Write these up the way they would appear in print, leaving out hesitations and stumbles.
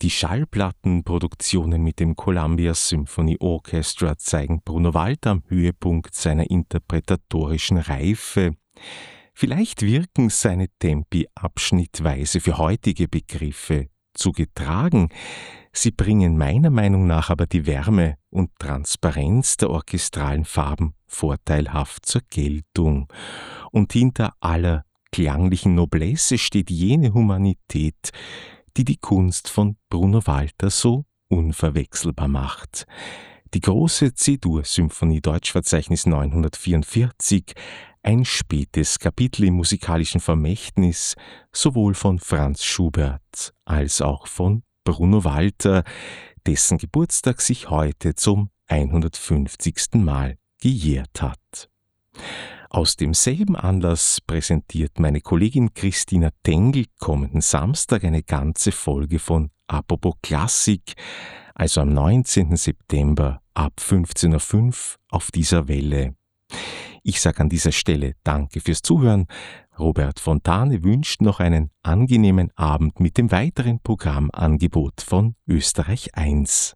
Die Schallplattenproduktionen mit dem Columbia Symphony Orchestra zeigen Bruno Walter am Höhepunkt seiner interpretatorischen Reife. Vielleicht wirken seine Tempi abschnittweise für heutige Begriffe zu getragen. Sie bringen meiner Meinung nach aber die Wärme und Transparenz der orchestralen Farben vorteilhaft zur Geltung. Und hinter aller klanglichen Noblesse steht jene Humanität, die die Kunst von Bruno Walter so unverwechselbar macht. Die große C-Dur-Symphonie Deutschverzeichnis 944, ein spätes Kapitel im musikalischen Vermächtnis sowohl von Franz Schubert als auch von Bruno Walter, dessen Geburtstag sich heute zum 150. Mal gejährt hat. Aus demselben Anlass präsentiert meine Kollegin Christina Tengl kommenden Samstag eine ganze Folge von Apropos Klassik, also am 19. September ab 15.05 Uhr auf dieser Welle. Ich sage an dieser Stelle Danke fürs Zuhören. Robert Fontane wünscht noch einen angenehmen Abend mit dem weiteren Programmangebot von Österreich 1.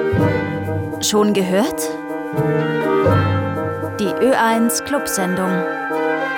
Schon gehört? Die Ö1 Clubsendung.